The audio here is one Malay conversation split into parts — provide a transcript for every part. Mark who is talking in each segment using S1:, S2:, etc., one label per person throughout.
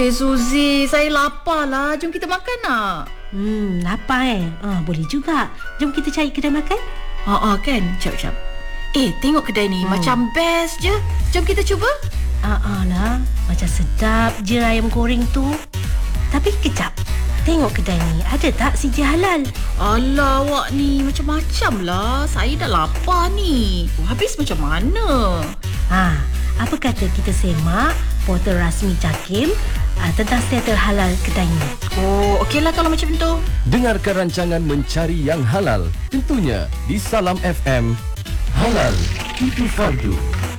S1: Suzy, saya lapar lah. Jom kita makan nak.
S2: Lapar boleh juga. Jom kita cari kedai makan.
S1: Kan. Jap. Tengok kedai ni. Macam best je. Jom kita cuba.
S2: Lah. Macam sedap je ayam goreng tu. Tapi kejap. Tengok kedai ni. Ada tak CJ halal?
S1: Alah, awak ni macam-macam lah. Saya dah lapar ni. Habis macam mana?
S2: Apa kata kita semak portal rasmi JAKIM tentang status halal kedai ni.
S1: Okeylah kalau macam tu.
S3: Dengarkan rancangan Mencari Yang Halal, tentunya di Salam FM. Halal itu fardu.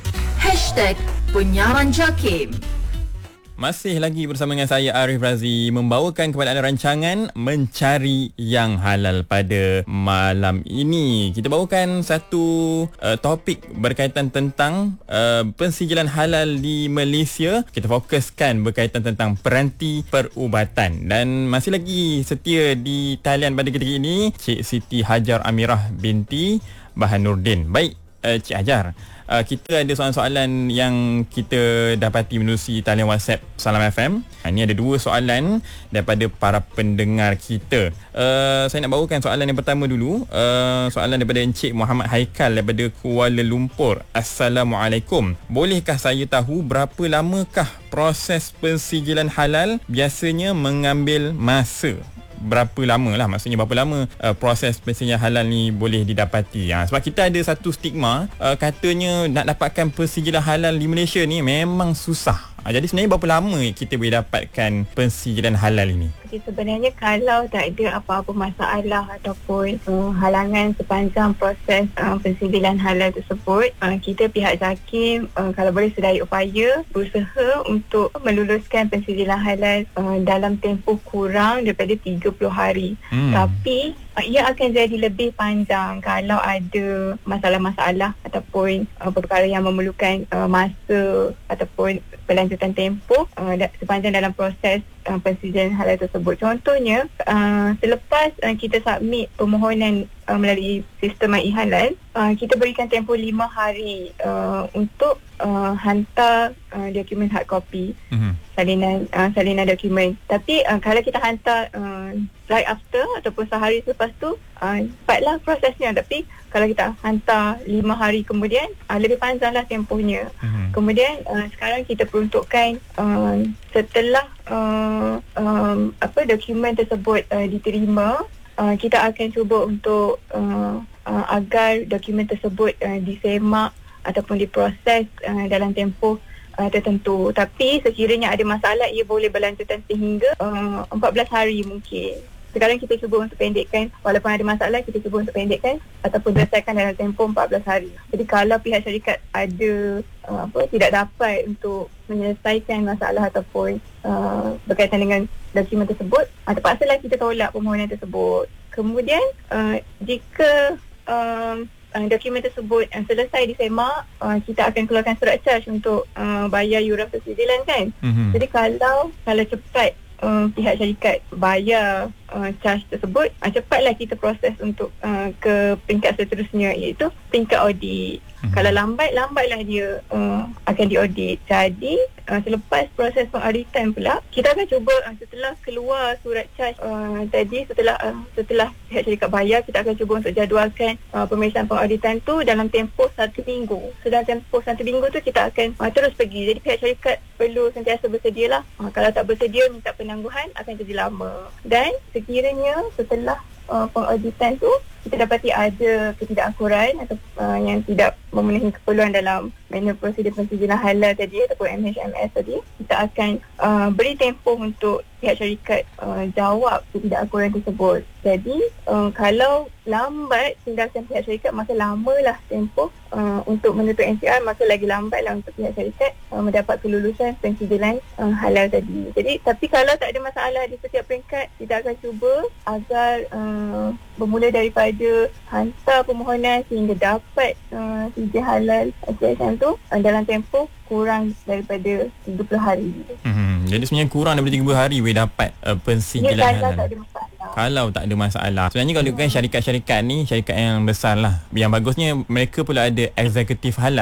S1: #Penyiaran JAKIM.
S4: Masih lagi bersama dengan saya Arif Razi membawakan kepada anda rancangan Mencari Yang Halal pada malam ini. Kita bawakan satu topik berkaitan tentang pensijilan halal di Malaysia. Kita fokuskan berkaitan tentang peranti perubatan. Dan masih lagi setia di talian pada ketika ini Cik Siti Hajar Amirah binti Bahanuddin. Baik, Cik Hajar, kita ada soalan-soalan yang kita dapati menerusi talian WhatsApp Salam FM. Ini ada 2 soalan daripada para pendengar kita. Saya nak bawakan soalan yang pertama dulu. Soalan daripada Encik Muhammad Haikal daripada Kuala Lumpur. Assalamualaikum. Bolehkah saya tahu berapa lamakah proses pensijilan halal biasanya mengambil masa? Berapa lama lah, maksudnya berapa lama proses pensijilan halal ni boleh didapati. Sebab kita ada satu stigma, katanya nak dapatkan pensijilan halal di Malaysia ni memang susah. Jadi sebenarnya berapa lama kita boleh dapatkan pensijilan halal ini?
S5: Sebenarnya kalau tak ada apa-apa masalah ataupun halangan sepanjang proses pensijilan halal tersebut, kita pihak JAKIM kalau boleh sedaya upaya berusaha untuk meluluskan pensijilan halal dalam tempoh kurang daripada 30 hari. Tapi ia akan jadi lebih panjang kalau ada masalah-masalah ataupun perkara yang memerlukan masa ataupun berlanjutan tempoh sepanjang dalam proses pensijilan halal tersebut. Contohnya, selepas kita submit permohonan melalui sistem e-halal, kita berikan tempoh 5 hari untuk hantar dokumen hard copy, salinan dokumen. Tapi kalau kita hantar right after ataupun sehari selepas tu, cepatlah prosesnya. Tapi kalau kita hantar 5 hari kemudian, lebih panjanglah tempohnya. Kemudian sekarang kita peruntukkan setelah dokumen tersebut diterima, kita akan cuba untuk agar dokumen tersebut disemak ataupun diproses dalam tempoh tertentu. Tapi sekiranya ada masalah, ia boleh berlanjutan sehingga 14 hari mungkin. Sekarang kita cuba untuk pendekkan, walaupun ada masalah, kita cuba untuk pendekkan ataupun selesaikan dalam tempoh 14 hari. Jadi kalau pihak syarikat ada tidak dapat untuk menyelesaikan masalah ataupun berkaitan dengan dokumen tersebut, terpaksalah kita tolak permohonan tersebut. Kemudian jika dokumen tersebut selesai disemak, kita akan keluarkan surat charge untuk bayar yuran pensijilan kan. Jadi kalau cepat pihak syarikat bayar charge tersebut, cepatlah kita proses untuk ke peringkat seterusnya, iaitu peringkat audit. Kalau lambatlah dia akan diaudit. Jadi selepas proses pengauditan pula, kita akan cuba setelah keluar surat charge tadi, setelah pihak syarikat bayar, kita akan cuba untuk jadualkan pemeriksaan pengauditan tu dalam tempoh 1 minggu. Dalam tempoh 1 minggu tu kita akan terus pergi. Jadi pihak syarikat perlu sentiasa bersedialah. Kalau tak bersedia, minta penangguhan, akan jadi lama. Dan sekiranya setelah pengauditan tu kita dapati ada ketidakakuran atau yang tidak memenuhi keperluan dalam manual prosedur pensijilan halal tadi ataupun MHMS tadi, kita akan beri tempoh untuk pihak syarikat jawab ketidakakuran tersebut. Jadi kalau lambat tindakan pihak syarikat, maka lamalah tempoh untuk menuntut NCR, maka lagi lambatlah untuk pihak syarikat mendapat kelulusan pensijilan halal tadi. Jadi tapi kalau tak ada masalah di setiap peringkat, kita akan cuba agar bermula daripada hantar permohonan sehingga dapat CJ halal SSM tu dalam tempoh kurang daripada 30 hari.
S4: Jadi sebenarnya kurang daripada 30 hari boleh dapat pensijilan halal.
S5: Tak ada masalah.
S4: Kalau tak ada masalah. Sebenarnya kalau kan syarikat-syarikat ni, syarikat yang besar lah, yang bagusnya mereka pula ada eksekutif halal lah.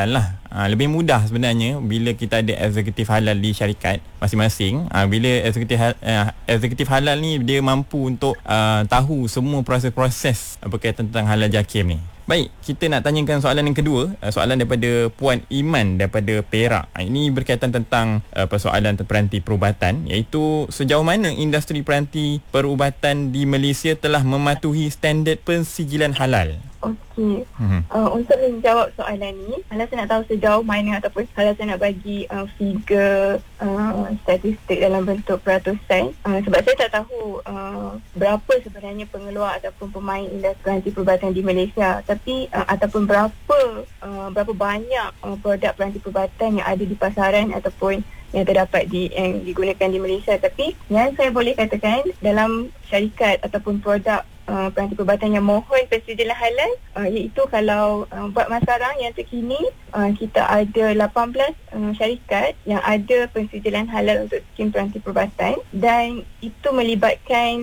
S4: lebih mudah sebenarnya bila kita ada eksekutif halal di syarikat masing-masing. Bila eksekutif halal ni dia mampu untuk tahu semua proses-proses berkaitan tentang halal JAKIM ni. Baik, kita nak tanyakan soalan yang kedua, soalan daripada Puan Iman daripada Perak. Ini berkaitan tentang persoalan peranti perubatan, iaitu sejauh mana industri peranti perubatan di Malaysia telah mematuhi standard pensijilan halal.
S5: Okey. Untuk menjawab soalan ni, kalau saya nak tahu sejauh mana ataupun kalau saya nak bagi figure statistik dalam bentuk peratusan, sebab saya tak tahu berapa sebenarnya pengeluar ataupun pemain industri peranti perubatan di Malaysia, tapi ataupun berapa banyak produk peranti perubatan yang ada di pasaran ataupun yang terdapat yang digunakan di Malaysia. Tapi yang saya boleh katakan dalam syarikat ataupun produk peranti perubatan yang mohon pensijilan halal, iaitu kalau buat masa sekarang yang terkini, kita ada 18 syarikat yang ada pensijilan halal untuk skim peranti perubatan, dan itu melibatkan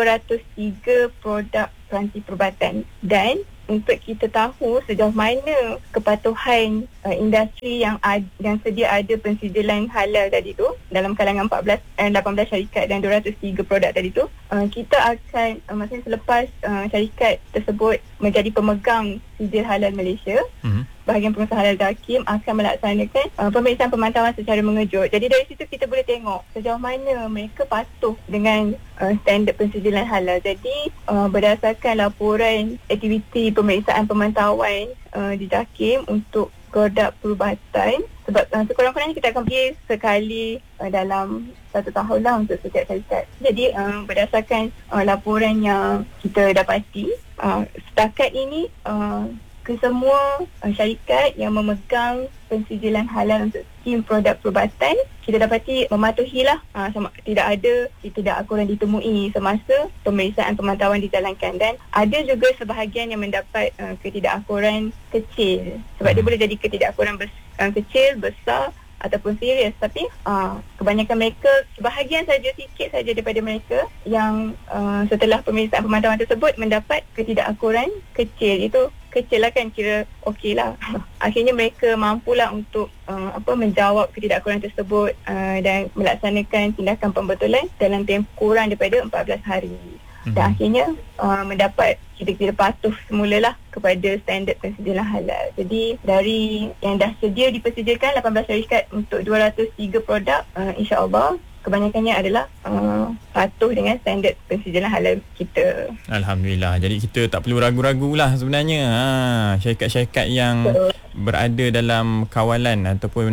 S5: 203 produk peranti perubatan. Dan untuk kita tahu sejauh mana kepatuhan industri yang sedia ada pensijilan halal tadi tu dalam kalangan 18 syarikat dan 203 produk tadi tu, kita akan maksudnya selepas syarikat tersebut menjadi pemegang sijil halal Malaysia, bahagian pengusaha halal JAKIM akan melaksanakan pemeriksaan pemantauan secara mengejut. Jadi dari situ kita boleh tengok sejauh mana mereka patuh dengan standard pensijilan halal. Jadi berdasarkan laporan aktiviti pemeriksaan pemantauan di JAKIM untuk produk perubatan, sebab sekurang-kurangnya kita akan pergi sekali dalam 1 tahun lah untuk setiap syarikat. Jadi berdasarkan laporan yang kita dapati, setakat ini kesemua syarikat yang memegang pensijilan halal untuk skim produk perubatan, kita dapati mematuhilah, tidak akuran ditemui semasa pemeriksaan pemantauan dijalankan. Dan ada juga sebahagian yang mendapat ketidakakuran kecil, sebab dia boleh jadi ketidakakuran kecil, besar ataupun serius. Tapi kebanyakan mereka, sebahagian saja, sikit saja daripada mereka yang setelah pemeriksaan pemantauan tersebut mendapat ketidakakuran kecil. Itu kecil lah kan, kira okey lah. Akhirnya mereka mampulah untuk menjawab ketidakakuran tersebut dan melaksanakan tindakan pembetulan dalam tempoh kurang daripada 14 hari. Dan akhirnya mendapat kita patuh semulalah kepada standard pensijilan halal. Jadi dari yang dah sedia dipersijilkan 18 syarikat untuk 203 produk, insya-Allah kebanyakannya adalah patuh dengan standard pensijilan halal kita. Alhamdulillah.
S4: Jadi kita tak perlu ragu-ragu lah sebenarnya. Syarikat-syarikat yang berada dalam kawalan ataupun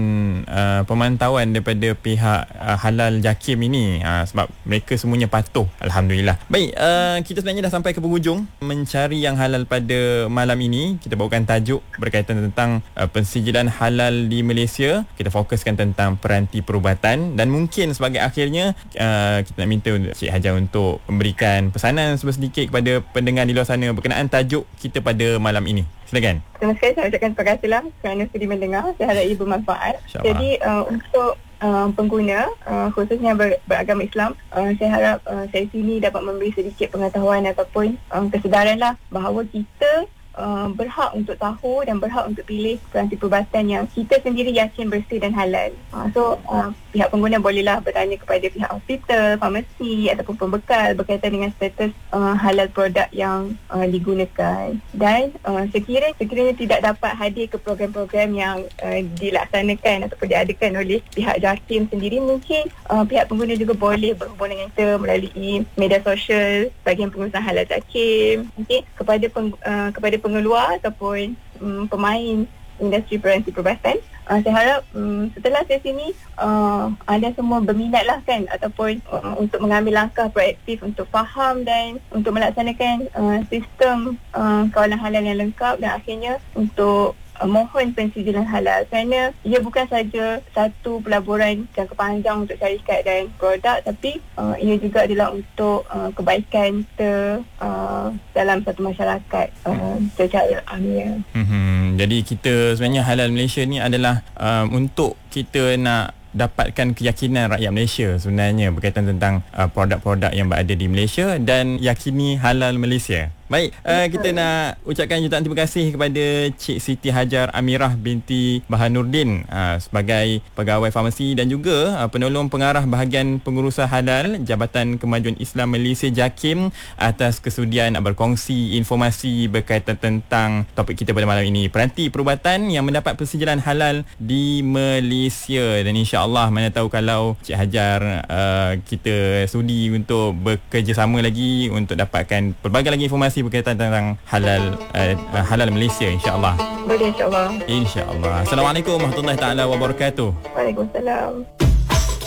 S4: pemantauan daripada pihak halal JAKIM ini, sebab mereka semuanya patuh. Alhamdulillah. Baik, kita sebenarnya dah sampai ke penghujung mencari yang halal pada malam ini. Kita bawakan tajuk berkaitan tentang pensijilan halal di Malaysia. Kita fokuskan tentang peranti perubatan, dan mungkin sebagai akhirnya kita nak minta Cik Hajah untuk memberikan pesanan sedikit kepada pendengar di luar sana berkenaan tajuk kita pada malam ini. Silakan.
S5: Terima kasih. Saya ucapkan terima kasih lah kerana sudi mendengar. Saya harap ia bermanfaat. Jadi untuk pengguna khususnya beragama Islam, saya harap saya sini dapat memberi sedikit pengetahuan ataupun kesedaran lah bahawa kita berhak untuk tahu dan berhak untuk pilih peranti perubatan yang kita sendiri yakin bersih dan halal. So pihak pengguna bolehlah bertanya kepada pihak hospital, farmasi ataupun pembekal berkaitan dengan status halal produk yang digunakan. Dan sekiranya tidak dapat hadir ke program-program yang dilaksanakan ataupun diadakan oleh pihak JAKIM sendiri, mungkin pihak pengguna juga boleh berhubung dengan kita melalui media sosial bahagian pengusaha halal JAKIM. Okay, kepada pengeluar ataupun pemain industri peranti perubatan, saya harap setelah sesi ini anda semua berminat lah kan, ataupun untuk mengambil langkah proaktif untuk faham dan untuk melaksanakan sistem kawalan halal yang lengkap, dan akhirnya untuk mohon pensijilan halal, kerana ia bukan saja satu pelaburan jangka panjang untuk syarikat dan produk, tapi ia juga adalah untuk kebaikan kita dalam satu masyarakat secara amnya.
S4: Jadi kita sebenarnya halal Malaysia ni adalah untuk kita nak dapatkan keyakinan rakyat Malaysia sebenarnya berkaitan tentang produk-produk yang berada di Malaysia, dan yakini halal Malaysia. Baik, kita nak ucapkan jutaan terima kasih kepada Cik Siti Hajar Amirah binti Bahanuddin sebagai pegawai farmasi dan juga penolong pengarah bahagian pengurusan halal Jabatan Kemajuan Islam Malaysia JAKIM atas kesudian berkongsi informasi berkaitan tentang topik kita pada malam ini, peranti perubatan yang mendapat persijilan halal di Malaysia. Dan insya-Allah mana tahu kalau Cik Hajar kita sudi untuk bekerjasama lagi untuk dapatkan pelbagai lagi informasi berkaitan tentang halal Malaysia, insya-Allah.
S5: Boleh, insya-Allah.
S4: Insya-Allah. Assalamualaikum warahmatullahi taala wabarakatuh.
S5: Waalaikumsalam.